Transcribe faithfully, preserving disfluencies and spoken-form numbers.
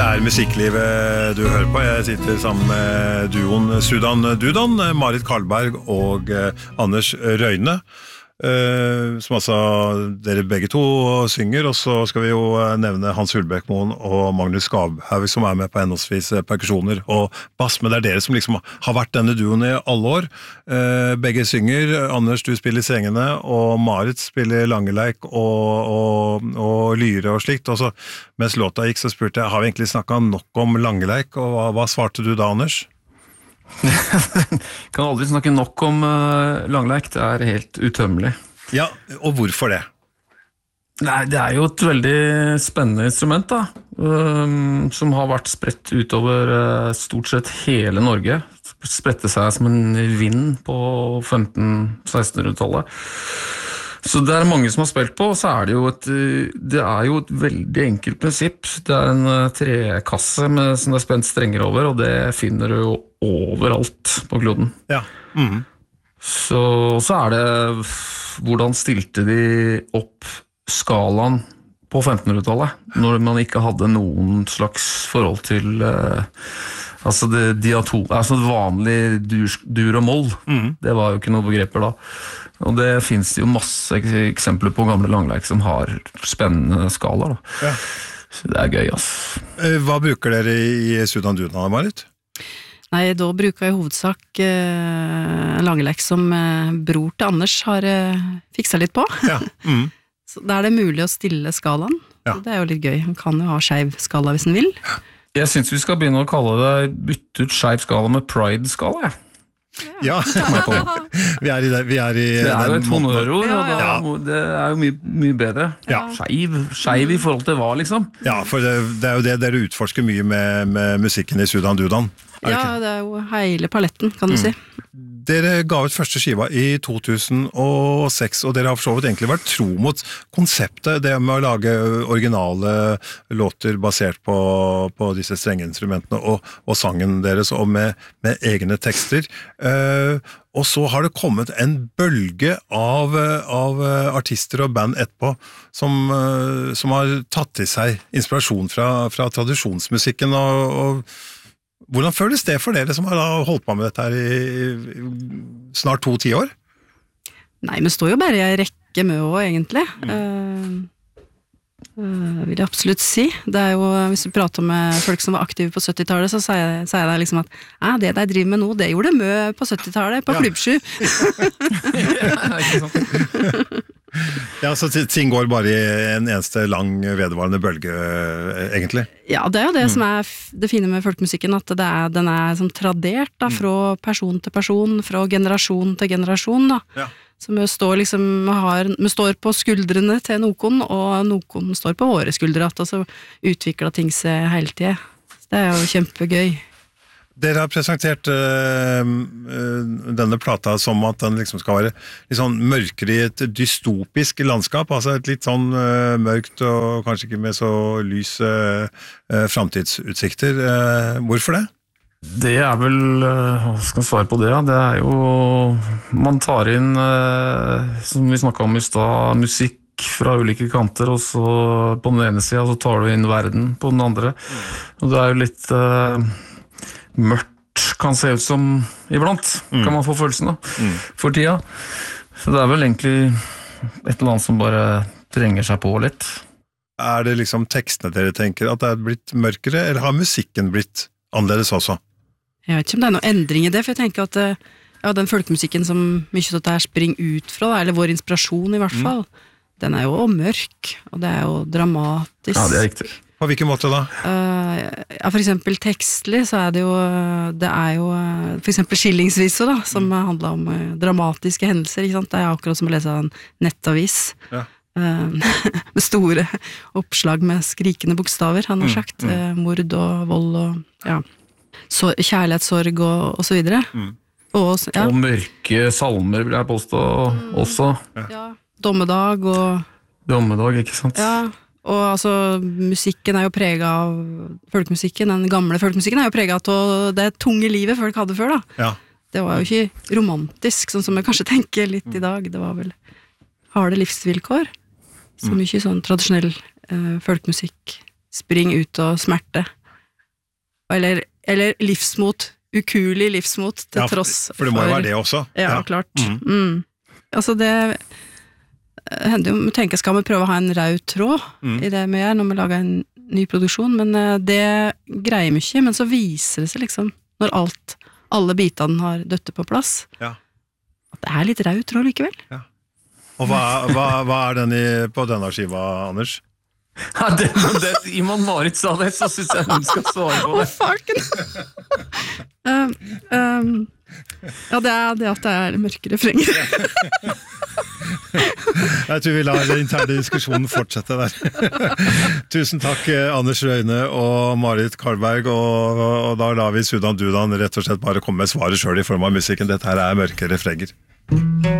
Det er musikklivet du hører på. Jeg sitter sammen med duoen Sudan Dudan, Marit Karlberg og Anders Røyne, som altså dere begge to synger, og så skal vi jo nevne Hans Hulbækmoen og Magnus Skavhaug som er med på henholdsvis perkusjoner og bass, men det er dere som liksom har vært denne duoen i alle år. Begge synger, Anders du spiller sengene, og Marit spiller langeleik og, og, og lyre og slikt, og så mens låta gikk så spurte jeg, har vi egentlig snakket nok om langeleik, og hva, hva svarte du da, Anders? Kan aldri snakke nok om uh, langleik, det er helt utømmelig. Ja, og hvorfor det? Nei, det er jo et veldig spennende instrument da, um, som har vært spredt utover uh, stort sett hele Norge. Spredte seg som en vind på femten-sekstenhundretallet. Så det er mange som har spilt på, og så er det jo et, det er jo et veldig enkelt prinsipp. Det er en trekasse med, som det er spent strenger over, og det finner du jo overalt på kloden. Ja. Mm. Så, så er det, hvordan stilte de opp skalaen på femtenhundretallet, når man ikke hadde noen slags forhold til uh, altså det diaton, altså det vanlige dur, dur og moll. Mm. Det var jo ikke noen begreper da. Og det finnes jo masse eksempler på gamle langleik som har spennende skala da. Ja. Så det er gøy, ass. Hva bruker dere i Sudan Dudan, Marit? Nei, da bruker jeg i hovedsak eh, langleik som eh, bror til Anders har eh, fikset litt på. Ja. Mm. Så da er det mulig å stille skalaen. Ja. Det er jo litt gøy. Han kan jo ha skeiv skala hvis han vil. Jeg synes vi skal begynne å kalle det bytte ut skeiv skala med pride-skala, ja. Ja, vi er i det. Vi er i det er jo et honnørord, ja, ja. Ja. Det er jo mye, mye bedre. Ja. Skeiv, skeiv i forhold til hva, liksom? Ja, for det, det er jo det dere utforsker mye med, med musikken i Sudan Dudan. Ja, det er jo hele paletten, kan du mm. si. Dere ga ut første skiva i to tusen og seks, og dere har for så vidt egentlig vært tro mot konseptet, det med å lage originale låter basert på, på disse strenge instrumentene og, og sangen deres, og med, med egne tekster. Uh, og så har det kommet en bølge av, av artister og band etterpå som, uh, som har tatt til seg inspirasjon fra, fra tradisjonsmusikken og, og hvordan føles det for dere som har holdt på med dette her i snart to tiår? Nei, vi står jo bare i en rekke med også, egentlig. Mm. Uh, uh, vil jeg absolutt si. Det er jo, hvis du prater med folk som var aktive på syttitallet, så sier jeg, sier jeg liksom at ah, det de driver med nå, det gjorde mø på syttitallet, på ja. Klubbsju. Ja, ikke sant. Ja, så ting går bare i en eneste lang vedvarende bølge, egentlig? Ja, det er jo det mm. som er det fine med folkemusikken, at det er, den er som tradert da, fra person til person, fra generasjon til generasjon. Da. Ja. Så vi står, liksom, har, vi står på skuldrene til noen, og noen står på våre skuldre, og så utvikler ting seg hele tiden. Det er jo kjempegøy. Dere har presentert uh, denne plata som at den liksom skal være litt sånn mørkere i et dystopisk landskap, altså et litt sånn uh, mørkt og kanskje ikke med så lys uh, uh, fremtidsutsikter. Uh, hvorfor det? Det er vel, hva skal jeg svare på det? Det er jo, man tar inn, uh, som vi snakket om i stad, musikk fra ulike kanter, og så på den ene siden så tar du inn verden på den andre. Og det er jo litt... Uh, mørkt kan se ut som iblant, mm. kan man få følelsen da, mm. for tida. Så det er vel egentlig et eller annet som bare trenger seg på litt. Er det liksom tekstene dere tenker at det er blitt mørkere, eller har musikken blitt annerledes også? Jeg vet ikke om det er noe endring i det, for jeg tenker at ja, den folkemusikken som mye av dette her springer ut fra, eller vår inspirasjon i hvert fall, mm. den er jo mørk, og det er jo dramatisk. Ja, det er riktig. På hvilken måte da? Uh, ja, for eksempel tekstlig så er det jo, det er jo for eksempel skillingsviser da, som mm. handler om uh, dramatiske hendelser, ikke sant? Det er akkurat som å lese en nettavis. Ja. Uh, med store oppslag med skrikende bokstaver, han har sagt. Mm. Mm. Uh, mord og vold og ja, så, kjærlighetssorg og, og så videre. Mm. Og, ja. og mørke salmer vil jeg påstå mm. også. Ja. Ja. Dommedag og... Dommedag, ikke sant? Ja. Og altså, musikken er jo preget av folkemusikken, den gamle folkemusikken er jo preget av det tunge livet folk hadde før da. Ja. Det var jo ikke romantisk, sånn som jeg kanskje tenker litt i dag. Det var vel harde livsvilkår. Så mye sånn tradisjonell eh, folkemusikk, spring ut og smerte. eller, eller livsmot, ukuelig livsmot, til Ja, for, tross for det må jo være det også. Ja, klart. Mm. Mm. Altså det hender jo, vi tenker, skal vi prøve å ha en rød tråd Mm. i det vi gjør når vi lager en ny produksjon, men eh, det greier vi ikke, men så viser det seg liksom, når alt, alle bitene har døtte på plass, Ja. at det er litt rød tråd likevel. Og hva, hva, hva er den i, på denne skiva, Anders? Ja, det, det, I og med Marit sa det, så synes jeg hun skal svare på Å, det. fucken! um, um, ja, det er det at det er mørke refrenger. Jeg tror vi lar den interne diskusjonen fortsette der. Tusen takk, Anders Røyne og Marit Karlberg, og, og da lar vi Sudan Dudan rett og slett bare komme med svaret selv i form av musikken. Dette her er mørke refrenger.